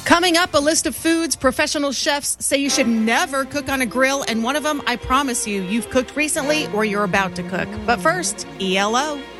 Coming up, a list of foods professional chefs say you should never cook on a grill, and one of them, I promise you, you've cooked recently or you're about to cook. But first, ELO.